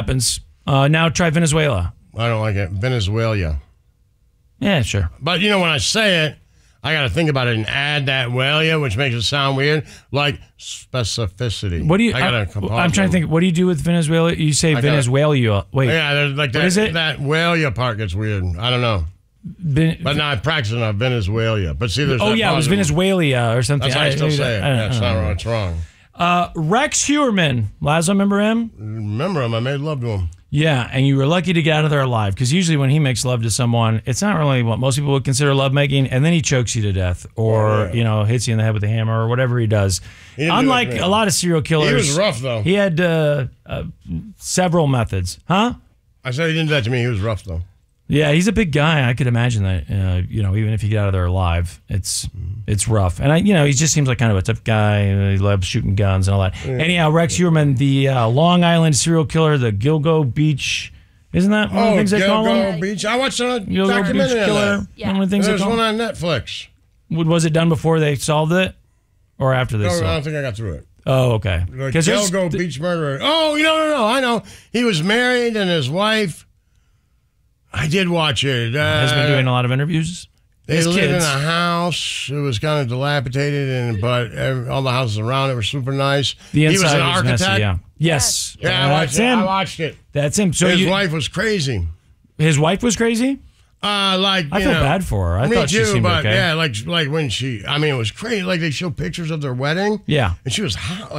happens. Now try Venezuela. I don't like it. Venezuela. Yeah, sure. But, when I say it, I got to think about it and add that "walia," which makes it sound weird, like specificity. What do you? I'm trying to think. What do you do with Venezuela? You say Venezuela. Wait. Yeah, there's like that. Is it? That "walia" part gets weird. I don't know. But now I'm practicing on Venezuela. But see, there's. Oh yeah, it was Venezuela or something. That's how I still say it. That's not wrong. It's wrong. Rex Heuermann. Lazo, remember him? Remember him. I made love to him. Yeah, and you were lucky to get out of there alive, because usually when he makes love to someone, it's not really what most people would consider lovemaking, and then he chokes you to death or, hits you in the head with a hammer or whatever he does. Unlike a lot of serial killers. He was rough, though. He had several methods. Huh? I said he didn't do that to me. He was rough, though. Yeah, he's a big guy. I could imagine that, even if you get out of there alive, it's rough. And, he just seems like kind of a tough guy. He loves shooting guns and all that. Yeah. Anyhow, Rex Heuermann, the Long Island serial killer, the Gilgo Beach, isn't that one of the things they call him? Gilgo Beach. I watched a documentary on that. Yeah. One of the things There's one on Netflix. Was it done before they solved it? Or after they solved it? I don't think I got through it. Oh, okay. Gilgo Beach murderer. Oh, no. I know. He was married and his wife... I did watch it. Has been doing a lot of interviews. They lived in a house. It was kind of dilapidated, but all the houses around it were super nice. The inside he was an architect. Messy, yeah. Yes. Yeah, I watched it. That's him. So his wife was crazy. His wife was crazy? I feel bad for her. I thought she seemed okay. Yeah, like when it was crazy. Like they showed pictures of their wedding. Yeah. And she was hot.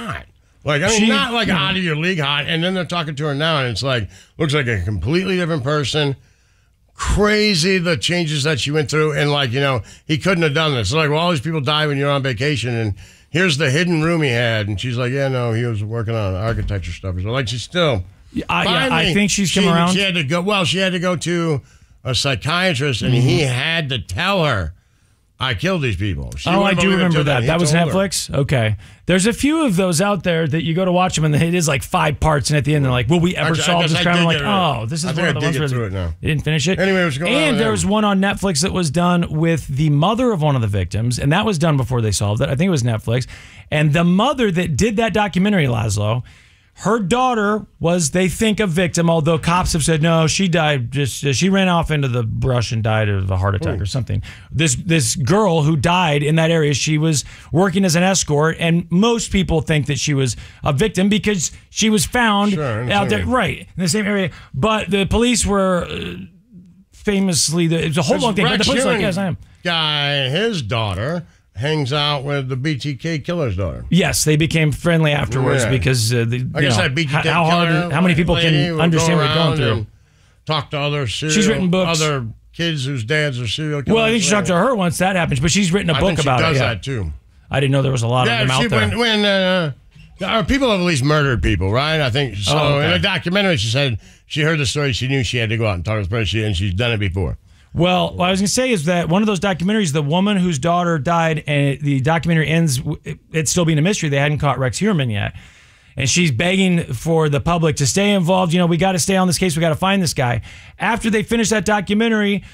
Not like out of your league hot. And then they're talking to her now, and it's like, looks like a completely different person. Crazy the changes that she went through. And he couldn't have done this. It's like, well, all these people die when you're on vacation, and here's the hidden room he had. And she's like, yeah, no, he was working on architecture stuff. So she's still. I think she's come around. She had to go. She had to go to a psychiatrist, and he had to tell her, I killed these people. I do remember that. That was Netflix? Okay. There's a few of those out there that you go to watch them, and it is like 5 parts, and at the end they're like, will we ever solve this crime? I'm like, this is one of the ones where they didn't finish it. Anyway, what's going on? And there was one on Netflix that was done with the mother of one of the victims, and that was done before they solved it. I think it was Netflix. And the mother that did that documentary, Laszlo, her daughter was, they think, a victim, although cops have said, no, she died, she ran off into the brush and died of a heart attack or something. This girl who died in that area, she was working as an escort, and most people think that she was a victim because she was found out there, right, in the same area. But the police were famously, it was a whole long thing, but the police were like, yes, I am. Guy, his daughter hangs out with the BTK killer's daughter. Yes, they became friendly afterwards because that BTK how many people can understand what they're going through? Talk to other she's written books. Other kids whose dads are serial killers. Well, I think she talked to her once that happens, but she's written a book about it. She does that too. I didn't know there was a lot of them out there. When people have at least murdered people, right? I think so. In a documentary, she said she heard the story. She knew she had to go out and talk to this person, and she's done it before. Well, what I was going to say is that one of those documentaries, the woman whose daughter died, and the documentary ends, it's still being a mystery. They hadn't caught Rex Heuermann yet. And she's begging for the public to stay involved. We got to stay on this case. We got to find this guy. After they finished that documentary,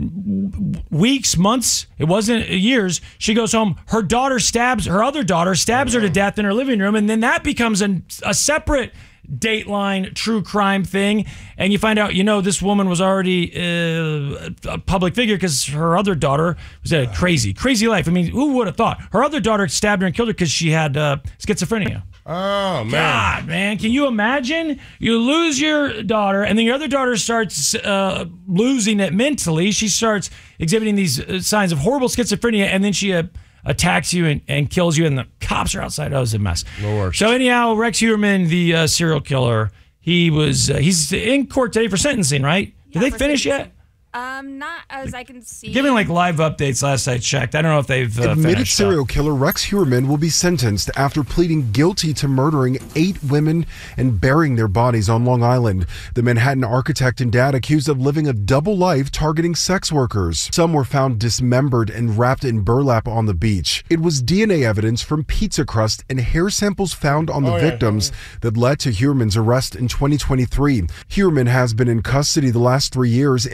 weeks, months, it wasn't years, she goes home. Her other daughter stabs her to death in her living room. And then that becomes a separate Dateline true crime thing, and you find out this woman was already a public figure because her other daughter was a crazy life. I mean, who would have thought? Her other daughter stabbed her and killed her because she had schizophrenia. Oh, man. God, man. Can you imagine? You lose your daughter, and then your other daughter starts losing it mentally. She starts exhibiting these signs of horrible schizophrenia, and then she attacks you and kills you, and the cops are outside. Oh, it's a mess. The worst. So anyhow, Rex Heuermann, the serial killer, he's in court today for sentencing, right? Did they finish yet? Not as I can see. Giving live updates last I checked. I don't know if they've admitted serial killer Rex Heuermann will be sentenced after pleading guilty to murdering 8 women and burying their bodies on Long Island. The Manhattan architect and dad accused of living a double life targeting sex workers. Some were found dismembered and wrapped in burlap on the beach. It was DNA evidence from pizza crust and hair samples found on the victims that led to Heuermann's arrest in 2023. Heuermann has been in custody the last 3 years in a 6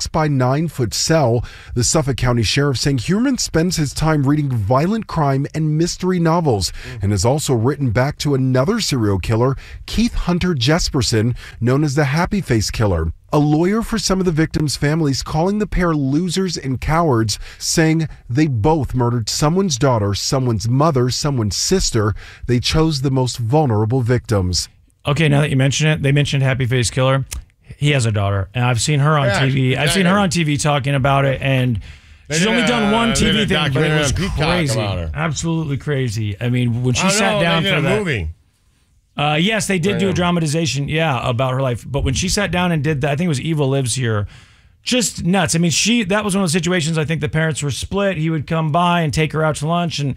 by 9 foot cell. The Suffolk County Sheriff saying Huerman spends his time reading violent crime and mystery novels and has also written back to another serial killer, Keith Hunter Jesperson, known as the Happy Face Killer. A lawyer for some of the victims' families calling the pair losers and cowards, saying they both murdered someone's daughter, someone's mother, someone's sister. They chose the most vulnerable victims. Okay, now that you mention it, they mentioned Happy Face Killer. He has a daughter, and I've seen her on TV. I've seen her on TV talking about it, and she's only done one TV thing, but it was crazy. Absolutely crazy. I mean, when she sat down for that movie. Yes, they did do a dramatization, about her life. But when she sat down and did that, I think it was Evil Lives Here, just nuts. I mean, that was one of those situations, I think the parents were split. He would come by and take her out to lunch. And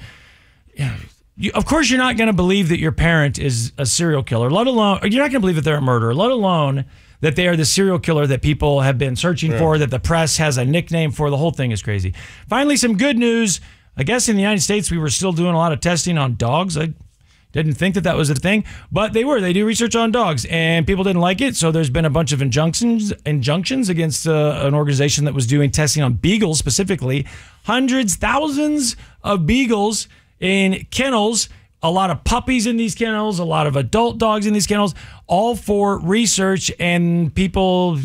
of course, you're not going to believe that your parent is a serial killer, let alone, you're not going to believe that they're a murderer, let alone that they are the serial killer that people have been searching for, that the press has a nickname for. The whole thing is crazy. Finally, some good news. I guess in the United States, we were still doing a lot of testing on dogs. I didn't think that was a thing, but they were. They do research on dogs, and people didn't like it, so there's been a bunch of injunctions against an organization that was doing testing on beagles specifically. Hundreds, thousands of beagles in kennels, a lot of puppies in these kennels, a lot of adult dogs in these kennels, all for research, and people,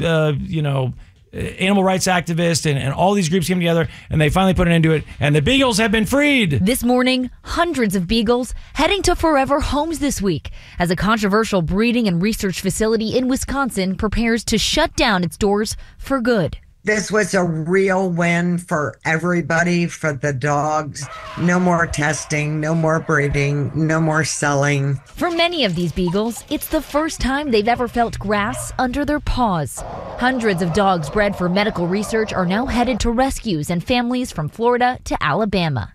animal rights activists and all these groups came together, and they finally put an end to it, and the beagles have been freed. This morning, hundreds of beagles heading to Forever Homes this week as a controversial breeding and research facility in Wisconsin prepares to shut down its doors for good. This was a real win for everybody, for the dogs. No more testing, no more breeding, no more selling. For many of these beagles, it's the first time they've ever felt grass under their paws. Hundreds of dogs bred for medical research are now headed to rescues and families from Florida to Alabama.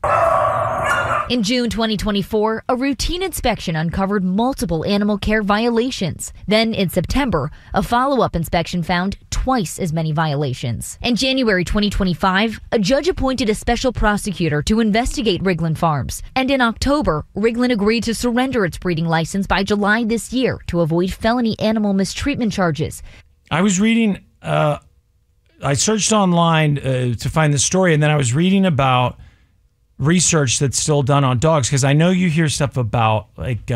In June 2024, a routine inspection uncovered multiple animal care violations. Then in September, a follow-up inspection found twice as many violations. In January 2025, a judge appointed a special prosecutor to investigate Riglin Farms. And in October, Riglin agreed to surrender its breeding license by July this year to avoid felony animal mistreatment charges. I was reading, I searched online to find this story, and then I was reading about research that's still done on dogs, because I know you hear stuff about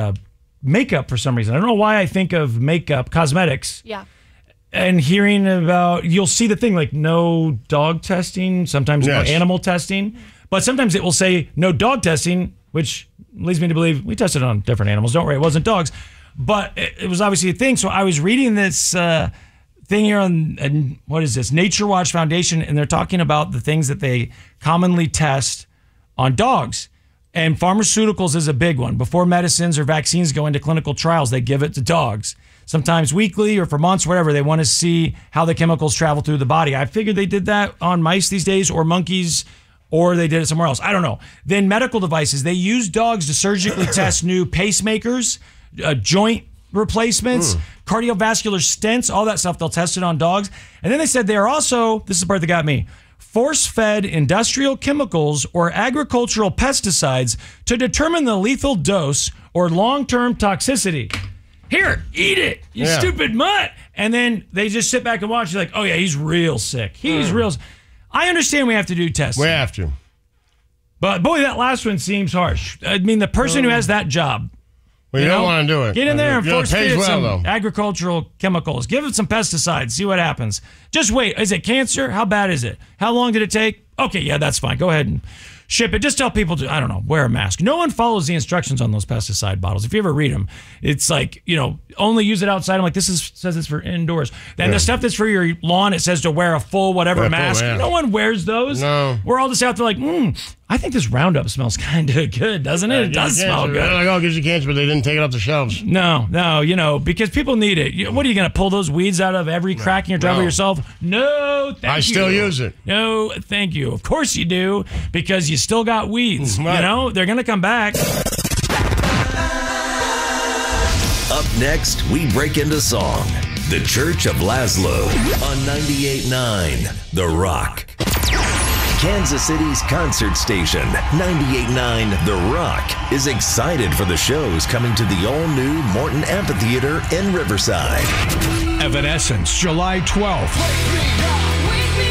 makeup for some reason. I don't know why I think of makeup, cosmetics. Yeah. And hearing about, you'll see the thing like no dog testing, sometimes no animal testing, but sometimes it will say no dog testing, which leads me to believe we tested on different animals. Don't worry, it wasn't dogs. But it was obviously a thing. So I was reading this thing here on, what is this, Nature Watch Foundation, and they're talking about the things that they commonly test on dogs. And pharmaceuticals is a big one. Before medicines or vaccines go into clinical trials, they give it to dogs. Sometimes weekly or for months, whatever. They want to see how the chemicals travel through the body. I figured they did that on mice these days, or monkeys, or they did it somewhere else. I don't know. Then medical devices. They use dogs to surgically test new pacemakers, joint replacements, cardiovascular stents, all that stuff. They'll test it on dogs. And then they said they are also, this is the part that got me, force-fed industrial chemicals or agricultural pesticides to determine the lethal dose or long-term toxicity. Here, eat it, you stupid mutt. And then they just sit back and watch. You're like, oh yeah, he's real sick. He's real. I understand we have to do tests. We have to. But boy, that last one seems harsh. I mean, the person who has that job. Well, you don't want to do it. Get in there and force feed it some agricultural chemicals. Give it some pesticides. See what happens. Just wait. Is it cancer? How bad is it? How long did it take? Okay, yeah, that's fine. Go ahead and ship it. Just tell people to, I don't know, wear a mask. No one follows the instructions on those pesticide bottles. If you ever read them, it's like, only use it outside. I'm like, says it's for indoors. Then the stuff that's for your lawn, it says to wear a full whatever mask. No one wears those. No. We're all just out there like, I think this Roundup smells kind of good, doesn't it? It does smell good. They're like, oh, it gives you cancer, but they didn't take it off the shelves. No, because people need it. What are you going to pull those weeds out of every crack in your driveway yourself? No, thank you. I still use it. No, thank you. Of course you do, because you still got weeds. Right. They're going to come back. Up next, we break into song. The Church of Laszlo on 98.9 The Rock. Kansas City's concert station, 98.9 The Rock, is excited for the shows coming to the all-new Morton Amphitheater in Riverside. Evanescence, July 12th.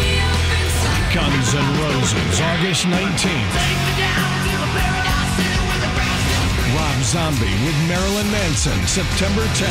Guns N' Roses, August 19th. Rob Zombie with Marilyn Manson, September 10th.